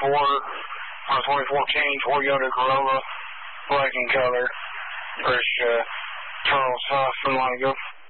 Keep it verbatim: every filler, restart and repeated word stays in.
twenty-four, uh, twenty fourteen Toyota Corolla, black in color. First, uh, Charles Huff from Long ago.